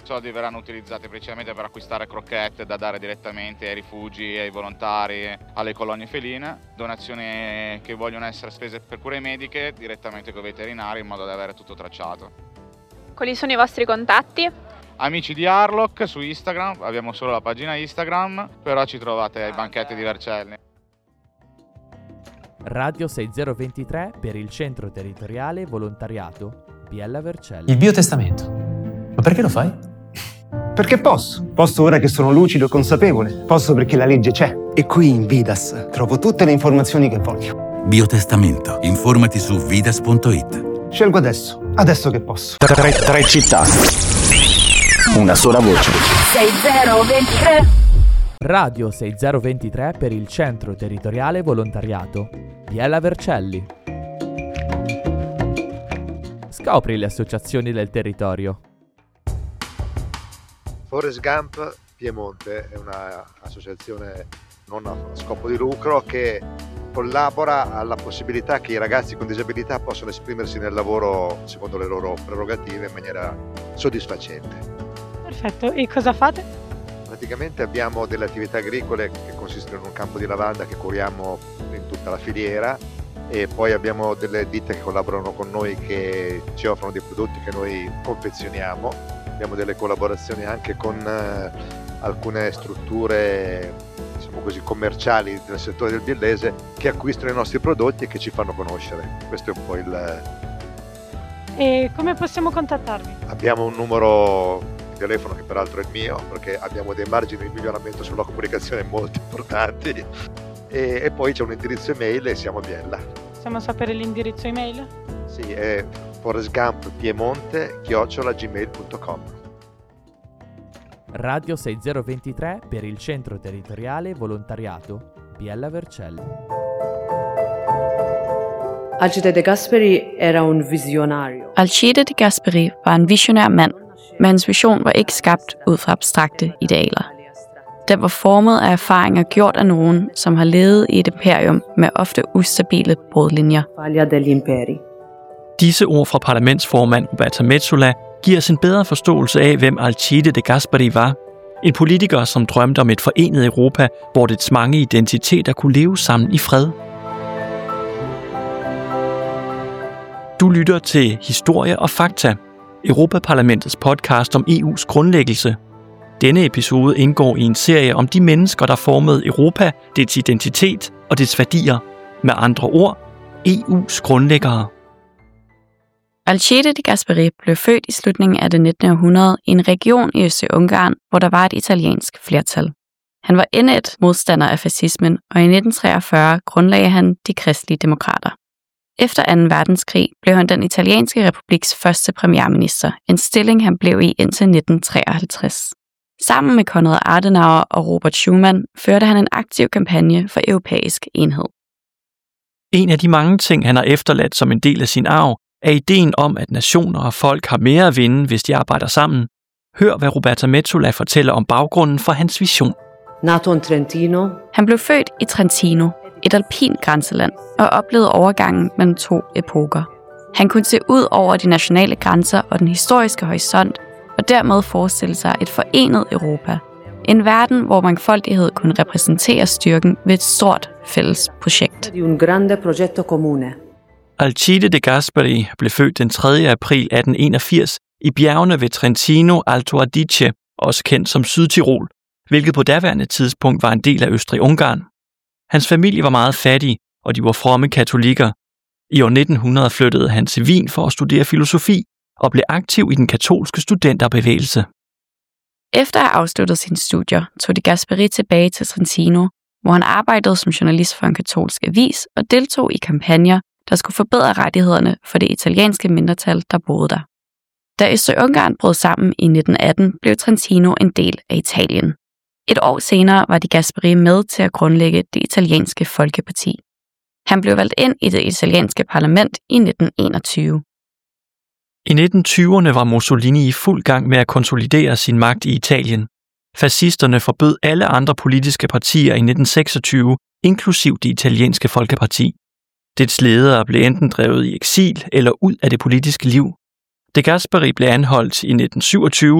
soldi verranno utilizzati principalmente per acquistare crocchette da dare direttamente ai rifugi, ai volontari, alle colonie feline, donazioni che vogliono essere spese per cure mediche direttamente con i veterinari in modo da avere tutto tracciato. Quali sono i vostri contatti? Amici di Arloc su Instagram, abbiamo solo la pagina Instagram, però ci trovate ai banchetti di Vercelli. Radio 6023 per il Centro Territoriale Volontariato Biella Vercelli. Il biotestamento. Ma perché lo fai? Perché posso. Posso ora che sono lucido e consapevole. Posso perché la legge c'è. E qui in Vidas trovo tutte le informazioni che voglio. Biotestamento. Informati su vidas.it. Scelgo adesso che posso. Tre città. Una sola voce. 6023. Radio 6023 per il Centro Territoriale Volontariato Biella Vercelli. Scopri le associazioni del territorio. Forrest Gump Piemonte è un'associazione non a scopo di lucro che collabora alla possibilità che i ragazzi con disabilità possano esprimersi nel lavoro secondo le loro prerogative in maniera soddisfacente. Perfetto, e cosa fate? Praticamente abbiamo delle attività agricole che consistono in un campo di lavanda che curiamo in tutta la filiera e poi abbiamo delle ditte che collaborano con noi che ci offrono dei prodotti che noi confezioniamo. Abbiamo delle collaborazioni anche con alcune strutture, diciamo così, commerciali del settore del biellese che acquistano i nostri prodotti e che ci fanno conoscere. Questo è un po' il... E come possiamo contattarvi? Abbiamo un numero di telefono che peraltro è il mio, perché abbiamo dei margini di miglioramento sulla comunicazione molto importanti. E poi c'è un indirizzo email e siamo a Biella. Possiamo sapere l'indirizzo email? Sì, è forrestgumppiemonte@gmail.com. Radio 6023 per il Centro Territoriale Volontariato Biella Vercelli. Alcide De Gasperi era un visionario. Alcide De Gasperi var en visionær mand, men hans vision var ikke skabt ud fra abstrakte idealer. Den var formet af erfaringer gjort af nogen, som har levet i et imperium med ofte ustabile brudlinjer. Disse ord fra parlamentsformand Roberta Metsola giver os en bedre forståelse af, hvem Alcide De Gasperi var. En politiker, som drømte om et forenet Europa, hvor dets mange identiteter kunne leve sammen i fred. Du lytter til Historie og Fakta, Europaparlamentets podcast om EU's grundlæggelse. Denne episode indgår i en serie om de mennesker, der formede Europa, dets identitet og dets værdier. Med andre ord, EU's grundlæggere. Alcide De Gasperi blev født i slutningen af det 19. århundrede i en region i Østrig-Ungarn, hvor der var et italiensk flertal. Han var indædt modstander af fascismen, og i 1943 grundlagde han de kristelige demokrater. Efter 2. verdenskrig blev han den italienske republiks første premierminister, en stilling han blev i indtil 1953. Sammen med Konrad Adenauer og Robert Schuman førte han en aktiv kampagne for europæisk enhed. En af de mange ting, han har efterladt som en del af sin arv, er ideen om, at nationer og folk har mere at vinde, hvis de arbejder sammen. Hør, hvad Roberta Metsola fortæller om baggrunden for hans vision. Han blev født i Trentino, et alpint grænseland, og oplevede overgangen mellem to epoker. Han kunne se ud over de nationale grænser og den historiske horisont, og dermed forestille sig et forenet Europa. En verden, hvor mangfoldighed kunne repræsentere styrken ved et stort fælles projekt. Alcide De Gasperi blev født den 3. april 1881 i bjergene ved Trentino Alto Adige, også kendt som Sydtirol, hvilket på daværende tidspunkt var en del af Østrig-Ungarn. Hans familie var meget fattig, og de var fromme katolikker. I år 1900 flyttede han til Wien for at studere filosofi og blev aktiv i den katolske studenterbevægelse. Efter at have afsluttet sine studier, tog De Gasperi tilbage til Trentino, hvor han arbejdede som journalist for en katolsk avis og deltog i kampagner, der skulle forbedre rettighederne for det italienske mindretal, der boede der. Da Østrig-Ungarn brød sammen i 1918, blev Trentino en del af Italien. Et år senere var De Gasperi med til at grundlægge det italienske Folkeparti. Han blev valgt ind i det italienske parlament i 1921. I 1920'erne var Mussolini i fuld gang med at konsolidere sin magt i Italien. Fascisterne forbød alle andre politiske partier i 1926, inklusiv det italienske Folkeparti. Dets ledere blev enten drevet i eksil eller ud af det politiske liv. De Gasperi blev anholdt i 1927